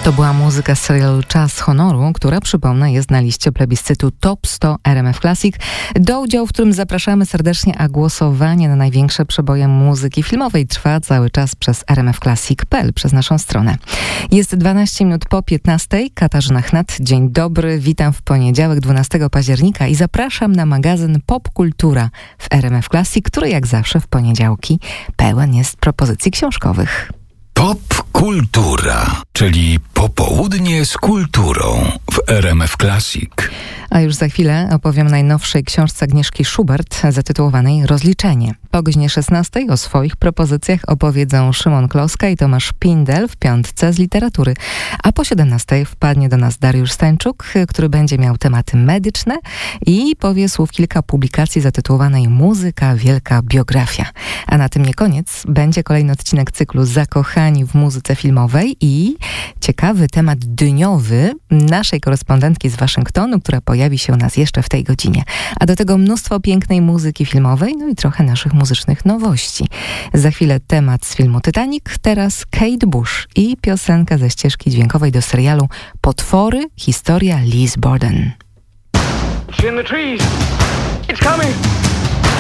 To była muzyka z serialu Czas Honoru, która, przypomnę, jest na liście plebiscytu Top 100 RMF Classic, do udziału w którym zapraszamy serdecznie, a głosowanie na największe przeboje muzyki filmowej trwa cały czas przez rmfclassic.pl, przez naszą stronę. Jest 12 minut po 15. Katarzyna Chnat, dzień dobry, witam w poniedziałek 12 października i zapraszam na magazyn Popkultura w RMF Classic, który jak zawsze w poniedziałki pełen jest propozycji książkowych. Popkultura, czyli popołudnie z kulturą w RMF Classic. A już za chwilę opowiem o najnowszej książce Agnieszki Schubert zatytułowanej Rozliczenie. Po godzinie 16 o swoich propozycjach opowiedzą Szymon Kloska i Tomasz Pindel w piątce z literatury. A po 17 wpadnie do nas Dariusz Stańczuk, który będzie miał tematy medyczne i powie słów kilka publikacji zatytułowanej Muzyka, wielka biografia. A na tym nie koniec. Będzie kolejny odcinek cyklu Zakochani w muzyce filmowej i ciekawy temat dniowy naszej korespondentki z Waszyngtonu, która pojawi się u nas jeszcze w tej godzinie. A do tego mnóstwo pięknej muzyki filmowej, no i trochę naszych muzycznych nowości. Za chwilę temat z filmu Titanic, teraz Kate Bush i piosenka ze ścieżki dźwiękowej do serialu Potwory, historia Liz Borden. It's in the trees. It's coming.